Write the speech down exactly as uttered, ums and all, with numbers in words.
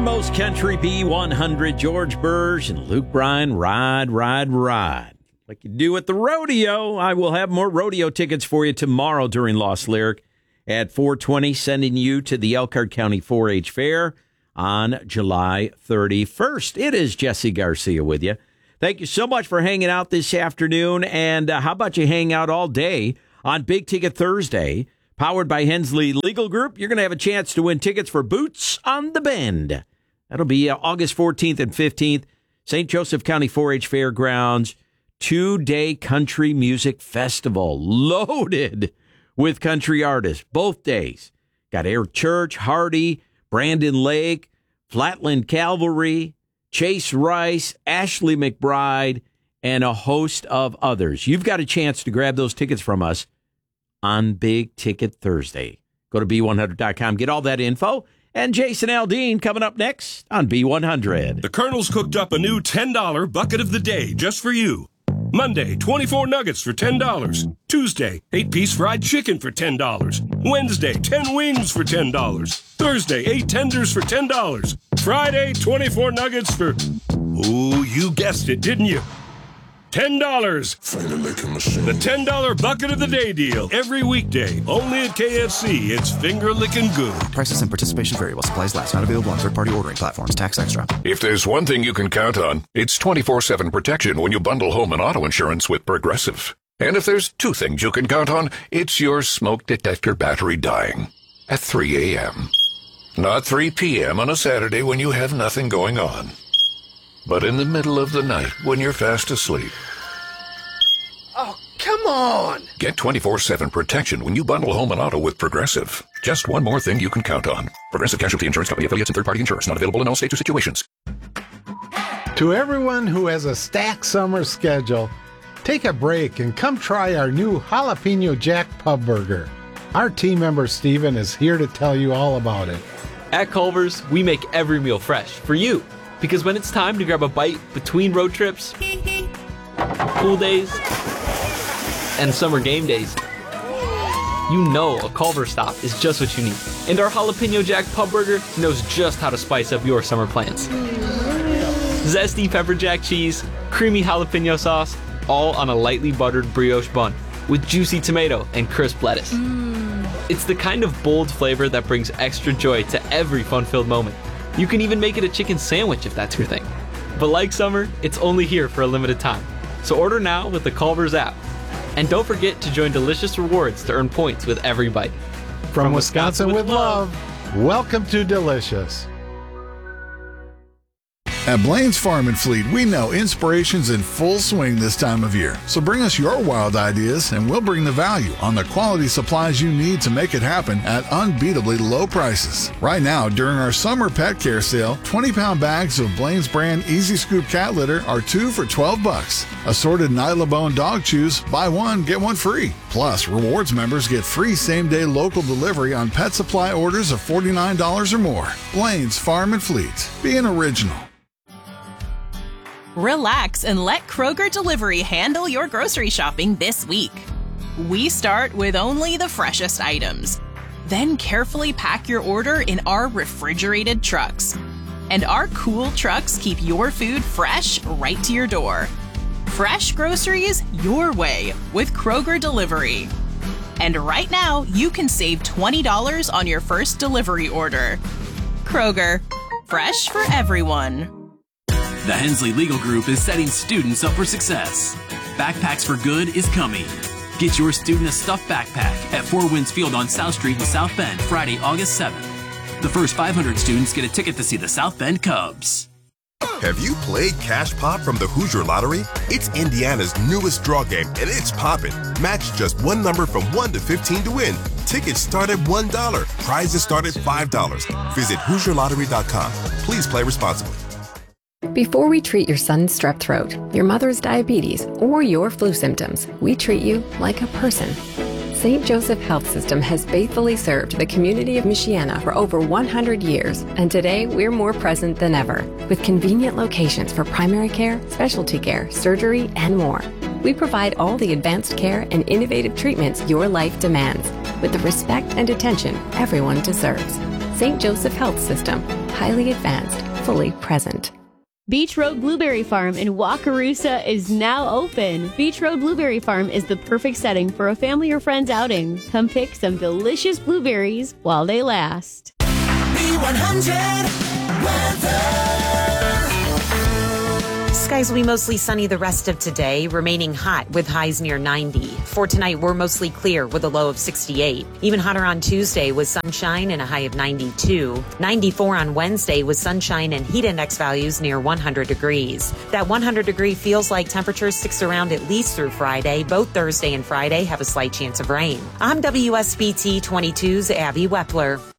Most Country B one hundred, George Burge and Luke Bryan, Ride, Ride, Ride. Like you do at the rodeo, I will have more rodeo tickets for you tomorrow during Lost Lyric at four twenty, sending you to the Elkhart County four H Fair on July thirty-first. It is Jesse Garcia with you. Thank you so much for hanging out this afternoon, and uh, how about you hang out all day on Big Ticket Thursday, powered by Hensley Legal Group. You're going to have a chance to win tickets for Boots on the Bend. That'll be uh, August fourteenth and fifteenth, Saint Joseph County four H Fairgrounds, two-day country music festival, loaded with country artists, both days. Got Eric Church, Hardy, Brandon Lake, Flatland Cavalry, Chase Rice, Ashley McBride, and a host of others. You've got a chance to grab those tickets from us on Big Ticket Thursday. Go to B one hundred dot com, get all that info. And Jason Aldean coming up next on B one hundred. The Colonel's cooked up a new ten dollar bucket of the day just for you. Monday, twenty-four nuggets for ten dollars. Tuesday, eight-piece fried chicken for ten dollars. Wednesday, ten wings for ten dollars. Thursday, eight tenders for ten dollars. Friday, twenty-four nuggets for... Ooh, you guessed it, didn't you? ten dollars. The ten dollar bucket of the day deal. Every weekday. Only at K F C. It's finger-licking good. Prices and participation vary while supplies last. Not available on third-party ordering platforms. Tax extra. If there's one thing you can count on, it's twenty-four seven protection when you bundle home and auto insurance with Progressive. And if there's two things you can count on, it's your smoke detector battery dying at three a.m. Not three p.m. on a Saturday when you have nothing going on, but in the middle of the night when you're fast asleep. Oh, come on! Get twenty-four seven protection when you bundle home and auto with Progressive. Just one more thing you can count on. Progressive Casualty Insurance Company, affiliates, and third-party insurance. Not available in all states or situations. To everyone who has a stacked summer schedule, take a break and come try our new Jalapeno Jack Pub Burger. Our team member Steven is here to tell you all about it. At Culver's, we make every meal fresh for you. Because when it's time to grab a bite between road trips, pool days, and summer game days, you know a Culver's stop is just what you need. And our Jalapeno Jack Pub Burger knows just how to spice up your summer plans. Zesty pepper jack cheese, creamy jalapeno sauce, all on a lightly buttered brioche bun with juicy tomato and crisp lettuce. Mm. It's the kind of bold flavor that brings extra joy to every fun-filled moment. You can even make it a chicken sandwich if that's your thing. But like summer, it's only here for a limited time. So order now with the Culver's app. And don't forget to join Delicious Rewards to earn points with every bite. From, From Wisconsin, Wisconsin with love, welcome to Delicious. At Blaine's Farm and Fleet, we know inspiration's in full swing this time of year. So bring us your wild ideas and we'll bring the value on the quality supplies you need to make it happen at unbeatably low prices. Right now, during our summer pet care sale, twenty pound bags of Blaine's brand Easy Scoop cat litter are two for twelve bucks. Assorted Nylabone dog chews, buy one, get one free. Plus, rewards members get free same-day local delivery on pet supply orders of forty-nine dollars or more. Blaine's Farm and Fleet. Be an original. Relax and let Kroger Delivery handle your grocery shopping this week. We start with only the freshest items. Then carefully pack your order in our refrigerated trucks. And our cool trucks keep your food fresh right to your door. Fresh groceries your way with Kroger Delivery. And right now, you can save twenty dollars on your first delivery order. Kroger, fresh for everyone. The Hensley Legal Group is setting students up for success. Backpacks for Good is coming. Get your student a stuffed backpack at Four Winds Field on South Street in South Bend, Friday, August seventh. The first five hundred students get a ticket to see the South Bend Cubs. Have you played Cash Pop from the Hoosier Lottery? It's Indiana's newest draw game, and it's poppin'. Match just one number from one to fifteen to win. Tickets start at one dollar. Prizes start at five dollars. Visit Hoosier Lottery dot com. Please play responsibly. Before we treat your son's strep throat, your mother's diabetes, or your flu symptoms, we treat you like a person. Saint Joseph Health System has faithfully served the community of Michiana for over one hundred years, and today we're more present than ever, with convenient locations for primary care, specialty care, surgery, and more. We provide all the advanced care and innovative treatments your life demands, with the respect and attention everyone deserves. Saint Joseph Health System, highly advanced, fully present. Beach Road Blueberry Farm in Wakarusa is now open. Beach Road Blueberry Farm is the perfect setting for a family or friends outing. Come pick some delicious blueberries while they last. B one hundred weather. Skies will be mostly sunny the rest of today, remaining hot with highs near ninety. For tonight, we're mostly clear with a low of sixty-eight. Even hotter on Tuesday with sunshine and a high of ninety-two. ninety-four on Wednesday with sunshine and heat index values near one hundred degrees. That one hundred degree feels like temperature sticks around at least through Friday. Both Thursday and Friday have a slight chance of rain. I'm W S B T twenty-two's Abby Wepler.